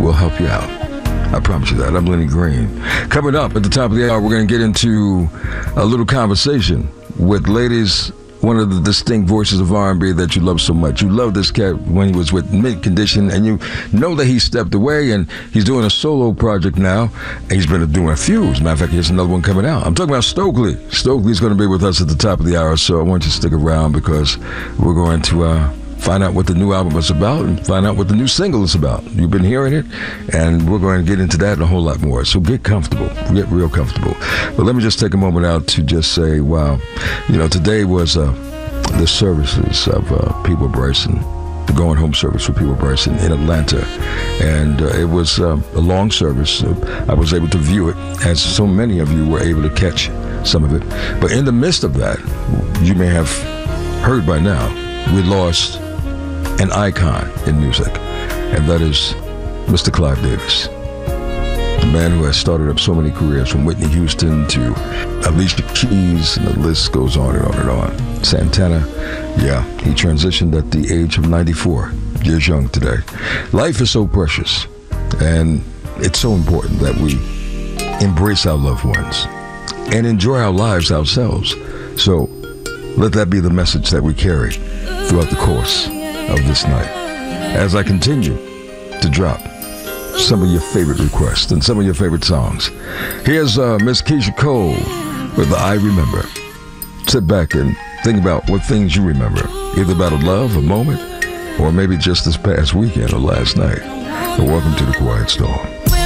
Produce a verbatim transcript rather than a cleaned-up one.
will help you out. I promise you that. I'm Lenny Green. Coming up at the top of the hour, we're going to get into a little conversation with ladies, one of the distinct voices of R and B that you love so much. You love this cat when he was with Mint Condition, and you know that he stepped away and he's doing a solo project now. He's been doing a few. As a matter of fact, here's another one coming out. I'm talking about Stokely. Stokely's going to be with us at the top of the hour, so I want you to stick around because we're going to uh, find out what the new album is about and find out what the new single is about. You've been hearing it, and we're going to get into that and a whole lot more. So get comfortable. Get real comfortable. But let me just take a moment out to just say, wow, you know, today was uh, the services of uh, Peabo Bryson, the going home service for Peabo Bryson in Atlanta. And uh, it was uh, a long service. Uh, I was able to view it, as so many of you were able to catch some of it. But in the midst of that, you may have heard by now, we lost an icon in music, and that is Mister Clive Davis, the man who has started up so many careers, from Whitney Houston to Alicia Keys, and the list goes on and on and on. Santana, yeah, he transitioned at the age of ninety-four, years young today. Life is so precious, and it's so important that we embrace our loved ones and enjoy our lives ourselves. So let that be the message that we carry throughout the course of this night, as I continue to drop some of your favorite requests and some of your favorite songs. Here's uh, Miss Keisha Cole with the I Remember. Sit back and think about what things you remember, either about a love, a moment, or maybe just this past weekend or last night. But welcome to the Quiet Storm.